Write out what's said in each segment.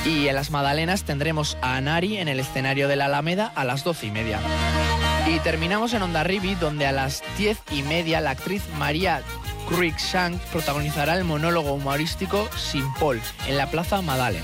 Y en las Madalenas tendremos a Anari en el escenario de la Alameda a las 12:30. Y terminamos en Hondarribia, donde a las 10:30 la actriz María Cruikshank protagonizará el monólogo humorístico Sin Paul en la Plaza Madalen.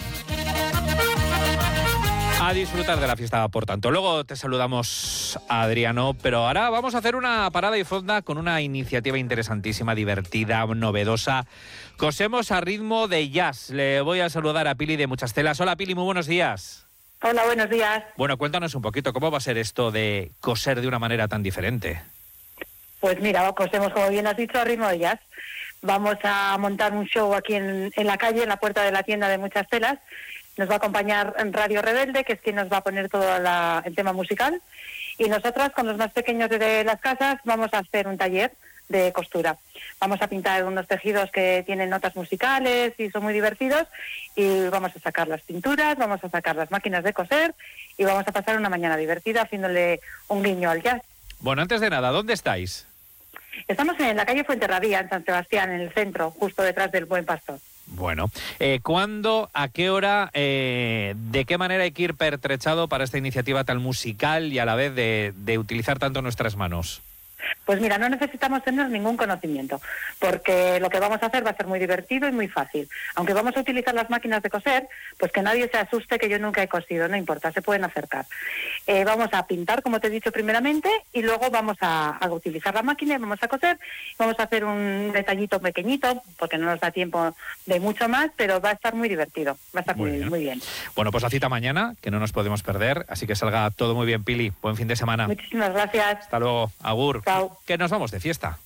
A disfrutar de la fiesta, por tanto. Luego te saludamos, Adriano, pero ahora vamos a hacer una parada y fonda con una iniciativa interesantísima, divertida, novedosa. Cosemos a ritmo de jazz. Le voy a saludar a Pili de Muchas Telas. Hola, Pili, muy buenos días. Hola, buenos días. Bueno, cuéntanos un poquito, ¿cómo va a ser esto de coser de una manera tan diferente? Pues mira, cosemos, como bien has dicho, a ritmo de jazz. Vamos a montar un show aquí en la calle, en la puerta de la tienda de Muchas Telas. Nos va a acompañar Radio Rebelde, que es quien nos va a poner todo el tema musical. Y nosotras, con los más pequeños de las casas, vamos a hacer un taller de costura. Vamos a pintar unos tejidos que tienen notas musicales y son muy divertidos. Y vamos a sacar las pinturas, vamos a sacar las máquinas de coser y vamos a pasar una mañana divertida haciéndole un guiño al jazz. Bueno, antes de nada, ¿dónde estáis? Estamos en la calle Fuenterrabía, en San Sebastián, en el centro, justo detrás del Buen Pastor. Bueno, ¿cuándo, a qué hora, de qué manera hay que ir pertrechado para esta iniciativa tan musical y a la vez de utilizar tanto nuestras manos? Pues mira, no necesitamos tener ningún conocimiento, porque lo que vamos a hacer va a ser muy divertido y muy fácil. Aunque vamos a utilizar las máquinas de coser, pues que nadie se asuste que yo nunca he cosido, no importa, se pueden acercar. Vamos a pintar, como te he dicho primeramente, y luego vamos a utilizar la máquina y vamos a coser. Vamos a hacer un detallito pequeñito, porque no nos da tiempo de mucho más, pero va a estar muy divertido, va a estar muy bien. Bueno, pues la cita mañana, que no nos podemos perder, así que salga todo muy bien, Pili. Buen fin de semana. Muchísimas gracias. Hasta luego. Agur. Chao. Que nos vamos de fiesta.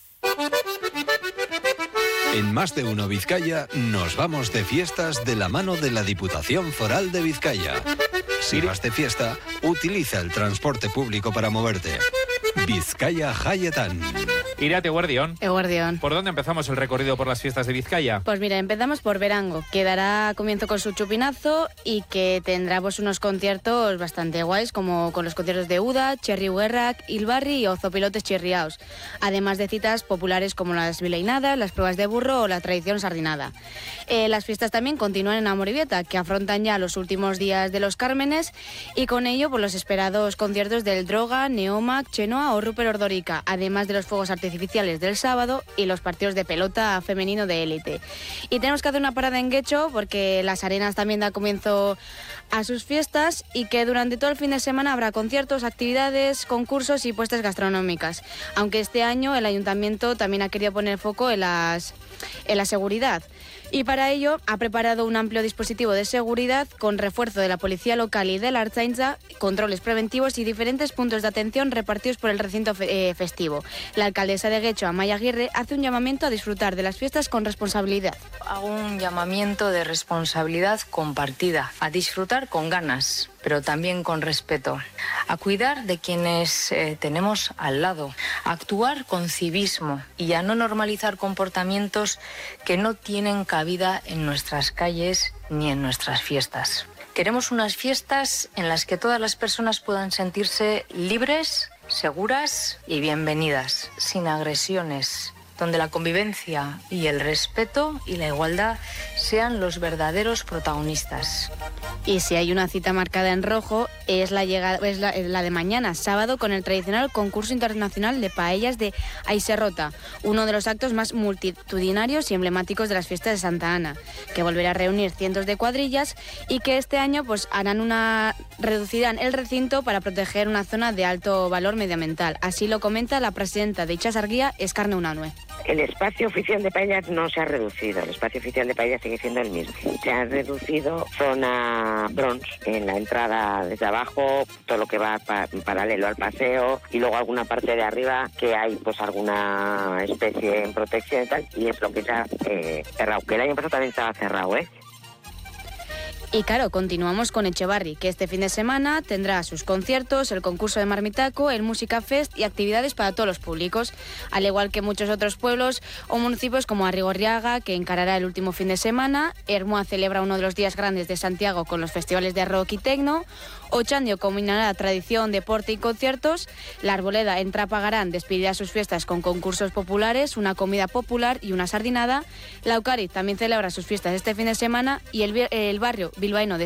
En Más de Uno Vizcaya nos vamos de fiestas de la mano de la Diputación Foral de Vizcaya. Si vas de fiesta, utiliza el transporte público para moverte. Vizcaya Jaietan. Iriarte Guardión. Guardión. ¿Por dónde empezamos el recorrido por las fiestas de Vizcaya? Pues mira, empezamos por Verango, que dará comienzo con su chupinazo y que tendrá pues unos conciertos bastante guays, como con los conciertos de Uda, Cherry Huerrac, Ilbarri o Zopilotes Chirriaos, además de citas populares como las vileinadas, las pruebas de burro o la tradición sardinada. Las fiestas también continúan en Amorebieta, que afrontan ya los últimos días de los Cármenes, y con ello pues los esperados conciertos del Droga, Neomac, Chenoa o Rupert Ordorica, además de los fuegos artificiales del sábado y los partidos de pelota femenino de élite. Y tenemos que hacer una parada en Guecho porque Las Arenas también da comienzo a sus fiestas y que durante todo el fin de semana habrá conciertos, actividades, concursos y puestas gastronómicas. Aunque este año el ayuntamiento también ha querido poner foco en la seguridad. Y para ello ha preparado un amplio dispositivo de seguridad con refuerzo de la policía local y de la Ertzaintza, controles preventivos y diferentes puntos de atención repartidos por el recinto festivo. La alcaldesa de Guecho, Amaya Aguirre, hace un llamamiento a disfrutar de las fiestas con responsabilidad. Hago un llamamiento de responsabilidad compartida, a disfrutar con ganas, pero también con respeto, a cuidar de quienes tenemos al lado, a actuar con civismo y a no normalizar comportamientos que no tienen cabida en nuestras calles ni en nuestras fiestas. Queremos unas fiestas en las que todas las personas puedan sentirse libres, seguras y bienvenidas, sin agresiones, donde la convivencia y el respeto y la igualdad sean los verdaderos protagonistas. Y si hay una cita marcada en rojo, es la de mañana, sábado, con el tradicional concurso internacional de paellas de Aiserrota, uno de los actos más multitudinarios y emblemáticos de las fiestas de Santa Ana, que volverá a reunir cientos de cuadrillas y que este año pues reducirán el recinto para proteger una zona de alto valor medioambiental. Así lo comenta la presidenta de Itxasargia, Escarne Unanue. El espacio oficial de paellas no se ha reducido, el espacio oficial de paellas sigue siendo el mismo. Se ha reducido zona bronce en la entrada desde abajo, todo lo que va paralelo al paseo y luego alguna parte de arriba que hay pues alguna especie en protección y tal, y es lo que se ha cerrado, que el año pasado también estaba cerrado, Y claro, continuamos con Echevarri, que este fin de semana tendrá sus conciertos, el concurso de Marmitaco, el Música Fest y actividades para todos los públicos, al igual que muchos otros pueblos o municipios como Arrigorriaga, que encarará el último fin de semana, Ermua celebra uno de los días grandes de Santiago con los festivales de rock y tecno, Ochandio combinará tradición, deporte y conciertos, La Arboleda en Trapagarán despedirá sus fiestas con concursos populares, una comida popular y una sardinada, La Eucariz también celebra sus fiestas este fin de semana y el barrio bilbaíno de